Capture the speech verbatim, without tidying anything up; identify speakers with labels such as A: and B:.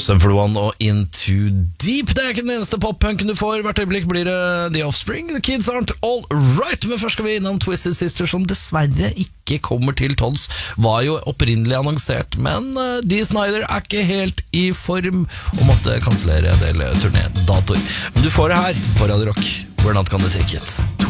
A: Sum forty-one og Into Deep. Det er ikke den eneste pop-punken du får. Hvert øyeblikk blir det The Offspring. The Kids Aren't All Right. Men først skal vi innom Twisted Sister, som dessverre ikke kommer til tolls. Var jo opprinnelig annonsert, men uh, Dee Snider er ikke helt i form og måtte kansellere en del turnédatoer. Men du får det her på Radio Rock. We're not gonna take it.